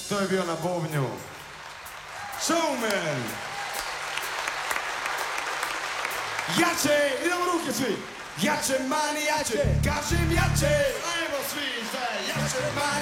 To je bio na bubnju Showman. Jače, idemo ruke svi. Jače, mani, jače, kažem jače. Ajmo svi, jače, mani.